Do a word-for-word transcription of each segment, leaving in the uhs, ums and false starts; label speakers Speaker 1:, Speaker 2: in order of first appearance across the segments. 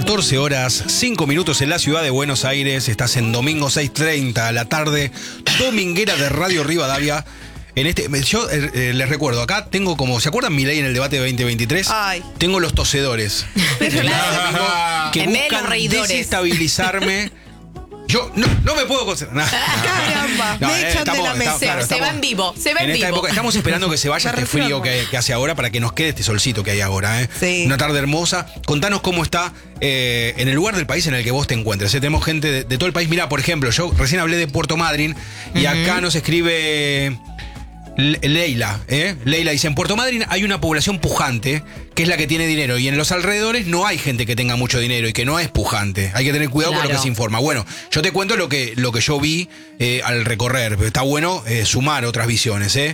Speaker 1: catorce horas, cinco minutos en la ciudad de Buenos Aires. Estás en domingo seis treinta a la tarde, dominguera de Radio Rivadavia. En este, yo eh, eh, les recuerdo, acá tengo como, ¿se acuerdan Milei en el debate de veinte veintitrés?
Speaker 2: Ay.
Speaker 1: Tengo los tosedores.
Speaker 2: Pero
Speaker 1: Tengo que
Speaker 2: en vez de los
Speaker 1: buscan
Speaker 2: reidores.
Speaker 1: desestabilizarme. Yo no, no me puedo concentrar.
Speaker 2: Caramba,
Speaker 1: No,
Speaker 2: me
Speaker 1: eh,
Speaker 2: echan
Speaker 1: estamos-
Speaker 2: de la mesa.
Speaker 1: estamos- claro,
Speaker 3: se
Speaker 1: estamos-
Speaker 3: va en vivo, se va en,
Speaker 1: En esta
Speaker 3: vivo.
Speaker 1: época estamos esperando que se vaya
Speaker 2: Me
Speaker 1: este frío
Speaker 2: refiero.
Speaker 1: que, que hace ahora para que nos quede este solcito que hay ahora. ¿eh?
Speaker 2: Sí.
Speaker 1: Una tarde hermosa. Contanos cómo está eh, en el lugar del país en el que vos te encuentres. ¿eh? Tenemos gente de, de todo el país. Mirá, por ejemplo, yo recién hablé de Puerto Madryn y acá nos escribe Le- Leila. ¿eh? Leila dice, en Puerto Madryn hay una población pujante que es la que tiene dinero y en los alrededores no hay gente que tenga mucho dinero y que no es pujante. Hay que tener cuidado con lo
Speaker 3: Claro.
Speaker 1: que se informa. Bueno, yo te cuento lo que, lo que yo vi eh, al recorrer. Está bueno eh, sumar otras visiones. ¿eh?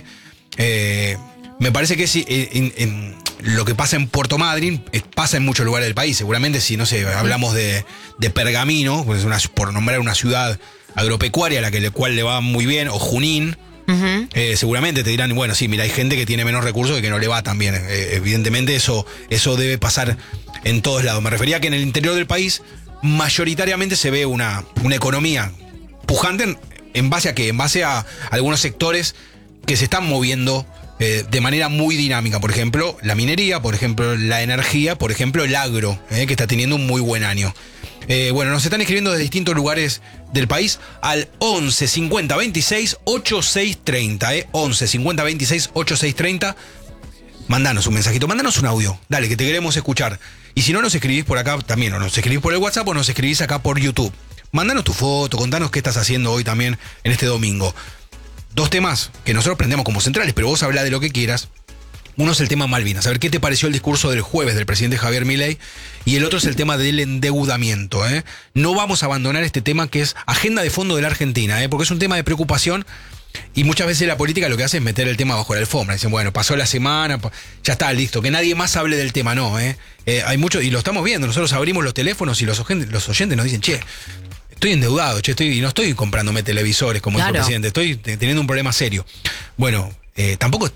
Speaker 1: Eh, me parece que es, eh, en- en lo que pasa en Puerto Madryn eh, pasa en muchos lugares del país. Seguramente si, no sé, hablamos de, de Pergamino, pues una, por nombrar una ciudad agropecuaria a la que le, cual le va muy bien, o Junín,
Speaker 3: Ujú.
Speaker 1: eh, seguramente te dirán, bueno, sí, mira, hay gente que tiene menos recursos y que no le va tan bien. Eh, evidentemente eso, eso debe pasar en todos lados. Me refería a que en el interior del país mayoritariamente se ve una, una economía pujante en, en base a qué, en base a algunos sectores que se están moviendo eh, de manera muy dinámica. Por ejemplo, la minería, por ejemplo, la energía, por ejemplo, el agro, eh, que está teniendo un muy buen año. Eh, bueno, nos están escribiendo de distintos lugares del país al once cincuenta veintiséis ochenta y seis treinta, eh, once cincuenta veintiséis ochenta y seis treinta. Mandanos un mensajito, mandanos un audio, dale, que te queremos escuchar. Y si no nos escribís por acá también, o nos escribís por el WhatsApp o nos escribís acá por YouTube. Mandanos tu foto, contanos qué estás haciendo hoy también en este domingo. Dos temas que nosotros prendemos como centrales, pero vos hablá de lo que quieras. Uno es el tema Malvinas, a ver qué te pareció el discurso del jueves del presidente Javier Milei, y el otro es el tema del endeudamiento. ¿eh? No vamos a abandonar este tema que es agenda de fondo de la Argentina, ¿eh? porque es un tema de preocupación y muchas veces la política lo que hace es meter el tema bajo la alfombra. Dicen, bueno, pasó la semana, ya está, listo, que nadie más hable del tema, no. ¿eh? Eh, hay mucho, y lo estamos viendo, nosotros abrimos los teléfonos y los oyentes, los oyentes nos dicen, che, estoy endeudado, che, estoy, y no estoy comprándome televisores como dice el
Speaker 3: Claro.
Speaker 1: presidente, estoy te- teniendo un problema serio. Bueno, eh, tampoco...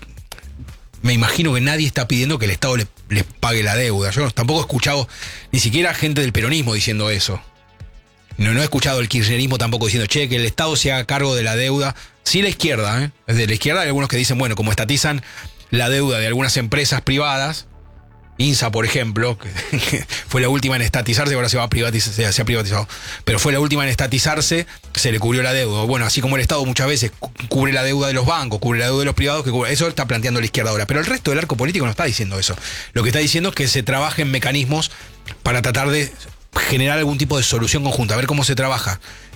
Speaker 1: Me imagino que nadie está pidiendo que el Estado le- les pague la deuda. Yo tampoco he escuchado ni siquiera gente del peronismo diciendo eso. No, no he escuchado el kirchnerismo tampoco diciendo, che, que el Estado se haga cargo de la deuda. Sí la izquierda, ¿eh? Desde la izquierda hay algunos que dicen, bueno, como estatizan la deuda de algunas empresas privadas, INSA, por ejemplo, que, que fue la última en estatizarse, ahora se va a privatizar, se, se ha privatizado, pero fue la última en estatizarse, se le cubrió la deuda. Bueno, así como el Estado muchas veces cu- cubre la deuda de los bancos, cubre la deuda de los privados, que cubre- eso está planteando la izquierda ahora. Pero el resto del arco político no está diciendo eso. Lo que está diciendo es que se trabaje en mecanismos para tratar de generar algún tipo de solución conjunta, a ver cómo se trabaja